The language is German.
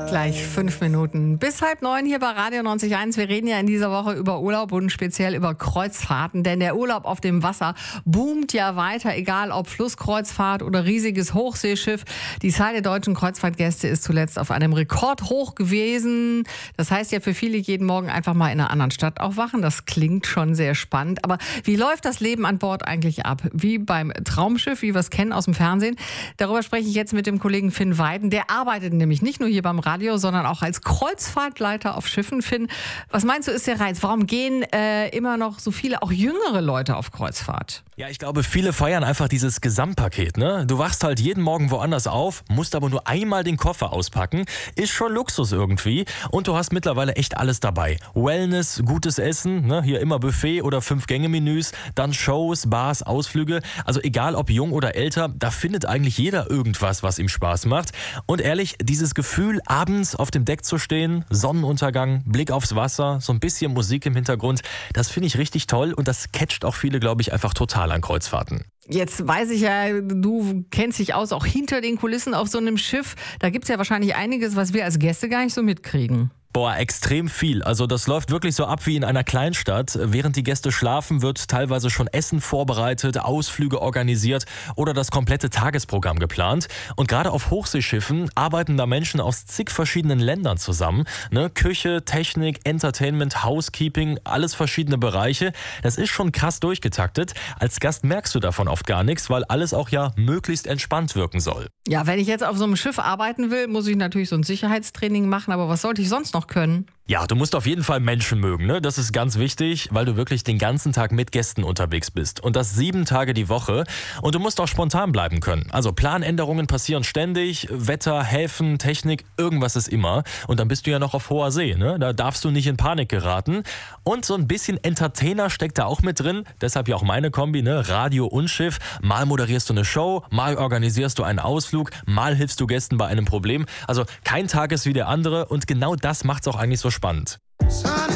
Gleich 5 Minuten bis 8:30 hier bei Radio 90.1. Wir reden ja in dieser Woche über Urlaub und speziell über Kreuzfahrten, denn der Urlaub auf dem Wasser boomt ja weiter, egal ob Flusskreuzfahrt oder riesiges Hochseeschiff. Die Zahl der deutschen Kreuzfahrtgäste ist zuletzt auf einem Rekordhoch gewesen. Das heißt ja für viele jeden Morgen einfach mal in einer anderen Stadt aufwachen. Das klingt schon sehr spannend. Aber wie läuft das Leben an Bord eigentlich ab? Wie beim Traumschiff, wie wir es kennen aus dem Fernsehen? Darüber spreche ich jetzt mit dem Kollegen Finn Weiden. Der arbeitet nämlich nicht nur hier beim Radio, sondern auch als Kreuzfahrtleiter auf Schiffen. Finn, was meinst du, ist der Reiz? Warum gehen immer noch so viele, auch jüngere Leute auf Kreuzfahrt? Ja, ich glaube, viele feiern einfach dieses Gesamtpaket, ne? Du wachst halt jeden Morgen woanders auf, musst aber nur einmal den Koffer auspacken. Ist schon Luxus irgendwie. Und du hast mittlerweile echt alles dabei. Wellness, gutes Essen, ne? Hier immer Buffet oder 5-Gänge-Menüs, dann Shows, Bars, Ausflüge. Also egal ob jung oder älter, da findet eigentlich jeder irgendwas, was ihm Spaß macht. Und ehrlich, dieses Gefühl, abends auf dem Deck zu stehen, Sonnenuntergang, Blick aufs Wasser, so ein bisschen Musik im Hintergrund, das finde ich richtig toll und das catcht auch viele, glaube ich, einfach total an Kreuzfahrten. Jetzt weiß ich ja, du kennst dich aus, auch hinter den Kulissen auf so einem Schiff. Da gibt es ja wahrscheinlich einiges, was wir als Gäste gar nicht so mitkriegen. Boah, extrem viel. Also das läuft wirklich so ab wie in einer Kleinstadt. Während die Gäste schlafen, wird teilweise schon Essen vorbereitet, Ausflüge organisiert oder das komplette Tagesprogramm geplant. Und gerade auf Hochseeschiffen arbeiten da Menschen aus zig verschiedenen Ländern zusammen. Ne? Küche, Technik, Entertainment, Housekeeping, alles verschiedene Bereiche. Das ist schon krass durchgetaktet. Als Gast merkst du davon oft gar nichts, weil alles auch ja möglichst entspannt wirken soll. Ja, wenn ich jetzt auf so einem Schiff arbeiten will, muss ich natürlich so ein Sicherheitstraining machen. Aber was sollte ich sonst noch können? Ja, du musst auf jeden Fall Menschen mögen, ne? Das ist ganz wichtig, weil du wirklich den ganzen Tag mit Gästen unterwegs bist. Und das 7 Tage die Woche. Und du musst auch spontan bleiben können. Also Planänderungen passieren ständig, Wetter, Häfen, Technik, irgendwas ist immer. Und dann bist du ja noch auf hoher See, ne? Da darfst du nicht in Panik geraten. Und so ein bisschen Entertainer steckt da auch mit drin. Deshalb ja auch meine Kombi, ne? Radio und Schiff. Mal moderierst du eine Show, mal organisierst du einen Ausflug, mal hilfst du Gästen bei einem Problem. Also kein Tag ist wie der andere und genau das macht's auch eigentlich so spannend.